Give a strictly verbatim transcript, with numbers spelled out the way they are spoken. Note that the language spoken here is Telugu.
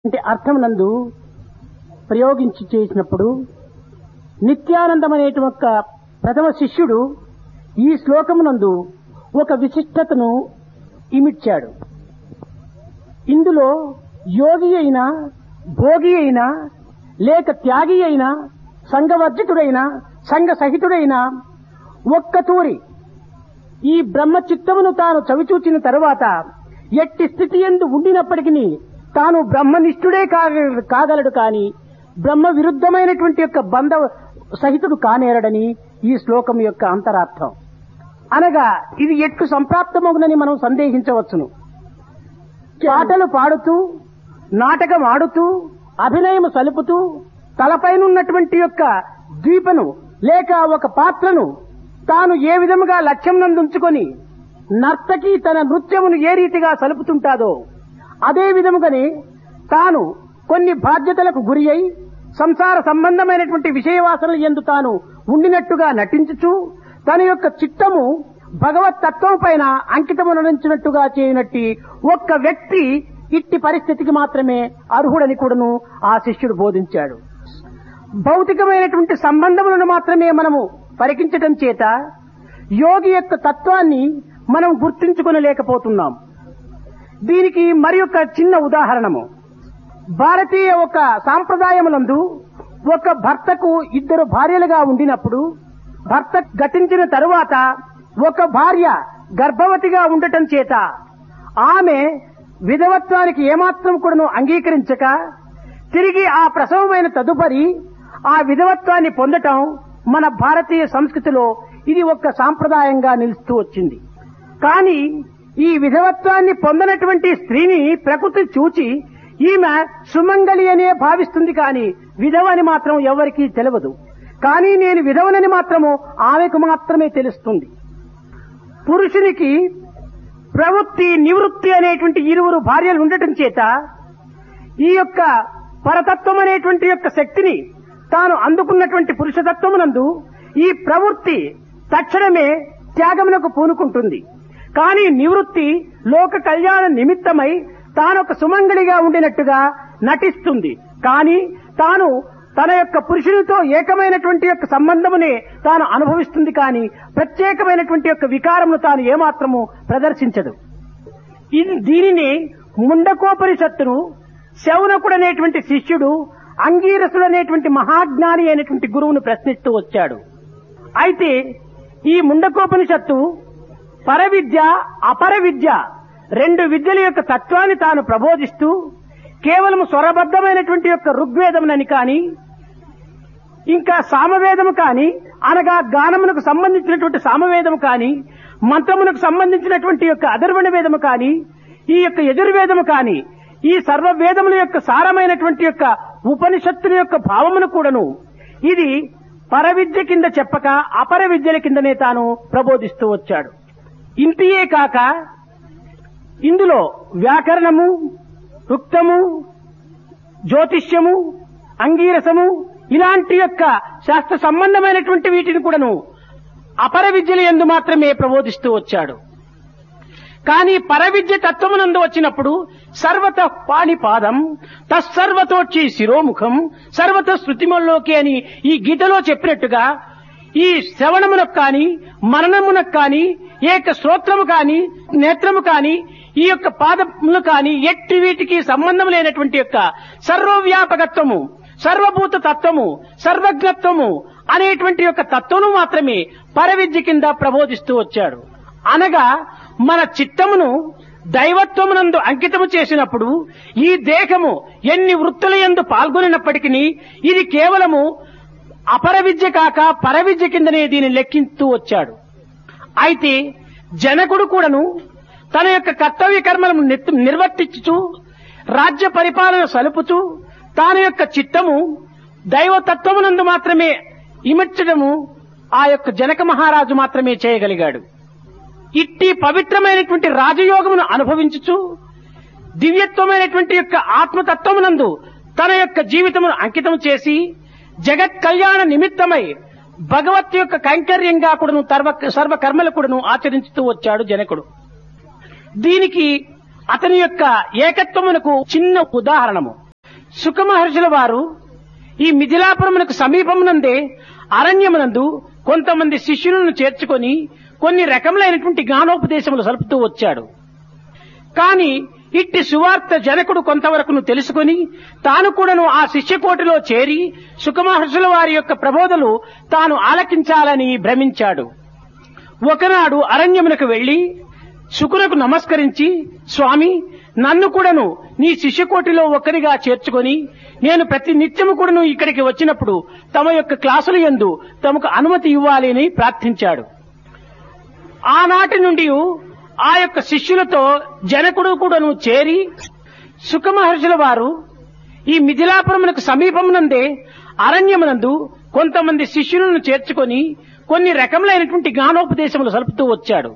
అంటే అర్థం నందు ప్రయోగించి చేసినప్పుడు నిత్యానందం అనేటువంటి ఒక ప్రథమ శిష్యుడు ఈ శ్లోకమునందు ఒక విశిష్టతను ఇమిడ్చాడు. ఇందులో యోగి అయినా భోగి అయినా లేక త్యాగి అయినా సంఘవర్జితుడైనా సంఘ సహితుడైనా ఒక్క తూరి ఈ బ్రహ్మ చిత్తమును తాను చవిచూచిన తరువాత ఎట్టి స్థితి యందు ఉండినప్పటికీ తాను బ్రహ్మనిష్ఠుడే కాగలడు కాని బ్రహ్మ విరుద్ధమైనటువంటి యొక్క బంధ సహితుడు కానేరడని ఈ శ్లోకం యొక్క అంతరార్థం. అనగా ఇది ఎట్లు సంప్రాప్తమగునని మనం సందేహించవచ్చును. పాటలు పాడుతూ నాటకం ఆడుతూ అభినయము సలుపుతూ తలపైనున్నటువంటి యొక్క ద్వీపను లేక ఒక పాత్రను తాను ఏ విధముగా లక్ష్యం నందుంచుకొని నర్తకి తన నృత్యమును ఏ రీతిగా సలుపుతుంటాదో అదే విధముగానే తాను కొన్ని బాధ్యతలకు గురి అయి సంసార సంబంధమైనటువంటి విషయవాసనలు యందు తాను ఉండినట్టుగా నటించుచు తన యొక్క చిత్తము భగవత్ తత్వం పైన అంకితమునరించినట్టుగా చేయనట్టి ఒక్క వ్యక్తి ఇట్టి పరిస్థితికి మాత్రమే అర్హుడని కూడాను ఆ శిష్యుడు బోధించాడు. భౌతికమైనటువంటి సంబంధములను మాత్రమే మనము పరికించటం చేత యోగి యొక్క తత్వాన్ని మనం గుర్తించుకొనలేకపోతున్నాం. దీనికి మరి ఒక చిన్న ఉదాహరణము. భారతీయ ఒక సాంప్రదాయములందు ఒక భర్తకు ఇద్దరు భార్యలుగా ఉండినప్పుడు భర్త గతించిన తరువాత ఒక భార్య గర్భవతిగా ఉండటం చేత ఆమె విధవత్వానికి ఏమాత్రం కూడాను అంగీకరించక తిరిగి ఆ ప్రసవమైన తదుపరి ఆ విధవత్వాన్ని పొందటం మన భారతీయ సంస్కృతిలో ఇది ఒక సాంప్రదాయంగా నిలుస్తూ వచ్చింది. కానీ ఈ విధవత్వాన్ని పొందనటువంటి స్త్రీని ప్రకృతి చూచి ఈమె సుమంగళి అనే భావిస్తుంది కానీ విధవని మాత్రం ఎవరికీ తెలియదు. కానీ నేను విధవనని మాత్రము ఆమెకు మాత్రమే తెలుస్తుంది. పురుషునికి ప్రవృత్తి నివృత్తి అనేటువంటి ఇరువురు భార్యలు ఉండటం చేత ఈ యొక్క పరతత్వం అనేటువంటి యొక్క శక్తిని తాను అందుకున్నటువంటి పురుషతత్వమునందు ఈ ప్రవృత్తి తక్షణమే త్యాగమునకు పూనుకుంటుంది. కానీ నివృత్తి లోక కళ్యాణ నిమిత్తమై తానొక సుమంగళిగా ఉండినట్టుగా నటిస్తుంది. కానీ తాను తన యొక్క పురుషునితో ఏకమైనటువంటి యొక్క సంబంధమునే తాను అనుభవిస్తుంది కానీ ప్రత్యేకమైనటువంటి యొక్క వికారమును తాను ఏమాత్రము ప్రదర్శించదు. ఇది దీనిని ముండకోపనిషత్తును శౌనకుడు అనేటువంటి శిష్యుడు అంగీరసుడు అనేటువంటి మహాజ్ఞాని అయినటువంటి గురువును ప్రశ్నిస్తూ వచ్చాడు. అయితే ఈ ముండకోపనిషత్తు పరవిద్య అపర విద్య రెండు విద్యల యొక్క తత్వాన్ని తాను ప్రబోధిస్తూ కేవలం స్వరబద్ధమైనటువంటి యొక్క ఋగ్వేదమునని కానీ ఇంకా సామవేదము కానీ అనగా గానమునకు సంబంధించినటువంటి సామవేదము కానీ మంత్రమునకు సంబంధించినటువంటి యొక్క అధర్వణ వేదము కానీ ఈ యొక్క యజుర్వేదము కానీ ఈ సర్వ వేదముల యొక్క సారమైనటువంటి యొక్క ఉపనిషత్తుల యొక్క భావమును కూడాను ఇది పరవిద్య కింద చెప్పక అపర విద్యల కిందనే తాను ప్రబోధిస్తూ వచ్చాడు. ఇంతియే కాక ఇందులో వ్యాకరణము రుక్తము జ్యోతిష్యము అంగీరసము ఇలాంటి యొక్క శాస్త్ర సంబంధమైనటువంటి వీటిని కూడాను అపర విద్యల యందు మాత్రమే ప్రబోధిస్తూ వచ్చాడు. కానీ పరవిద్య తత్వమునందు వచ్చినప్పుడు సర్వత పాణిపాదం తస్సర్వతోచ్చి శిరోముఖం సర్వత శృతిమల్లోకి అని ఈ గీతలో చెప్పినట్టుగా ఈ శ్రవణమునకు కాని మననమునకు కాని ఏక శ్రోత్రము కాని నేత్రము కాని ఈ యొక్క పాదములు కాని ఎట్టి వీటికి సంబంధం లేనటువంటి యొక్క సర్వవ్యాపకత్వము సర్వభూత తత్వము సర్వజ్ఞత్వము అనేటువంటి యొక్క తత్వము మాత్రమే పరవిద్య కింద ప్రబోధిస్తూ వచ్చాడు. అనగా మన చిత్తమును దైవత్వమునందు అంకితము చేసినప్పుడు ఈ దేహము ఎన్ని వృత్తుల యందు పాల్గొనినప్పటికీ ఇది కేవలము అపర విద్య కాక పరవిద్య కిందనే దీన్ని లెక్కిస్తూ వచ్చాడు. అయితే జనకుడు కూడాను తన యొక్క కర్తవ్య కర్మలను నిర్వర్తించుచు రాజ్య పరిపాలన సలుపుచు తాను యొక్క చిత్తము దైవతత్వమునందు మాత్రమే ఇమర్చడము ఆ యొక్క జనక మహారాజు మాత్రమే చేయగలిగాడు. ఇట్టి పవిత్రమైనటువంటి రాజయోగమును అనుభవించుచు దివ్యత్వమైనటువంటి యొక్క ఆత్మతత్వమునందు తన యొక్క జీవితమును అంకితం చేసి జగత్ కళ్యాణ నిమిత్తమై భగవత్ యొక్క కైంకర్యంగా కూడాను సర్వకర్మలు కూడాను ఆచరించుతూ వచ్చాడు జనకుడు. దీనికి అతని యొక్క ఏకత్వమునకు చిన్న ఉదాహరణము. శుక మహర్షుల వారు ఈ మిథిలాపురమునకు సమీపమునందే అరణ్యమునందు కొంతమంది శిష్యులను చేర్చుకొని కొన్ని రకములైనటువంటి జ్ఞానోపదేశములు సలుపుతూ వచ్చాడు. కాని ఇట్టి సువార్త జనకుడు కొంతవరకును తెలుసుకొని తాను కూడాను ఆ శిష్యకోటిలో చేరి శుక మహర్షుల వారి యొక్క ప్రబోధలు తాను ఆలకించాలని భ్రమించాడు. ఒకనాడు అరణ్యమునకు వెళ్లి శుకునకు నమస్కరించి, స్వామి, నన్ను కూడాను నీ శిష్యకోటిలో ఒక్కరిగా చేర్చుకొని నేను ప్రతి నిత్యము కూడాను ఇక్కడికి వచ్చినప్పుడు తమ యొక్క క్లాసుల యందు తమకు అనుమతి ఇవ్వాలి అని ప్రార్థించాడు. ఆనాటి నుండి ఆ యొక్క శిష్యులతో జనకుడు కూడాను చేరి శుక మహర్షుల వారు ఈ మిథిలాపురమునకు సమీపమునందే అరణ్యమునందు కొంతమంది శిష్యులను చేర్చుకొని కొన్ని రకములైనటువంటి జ్ఞానోపదేశములు సలుపుతూ వచ్చాడు.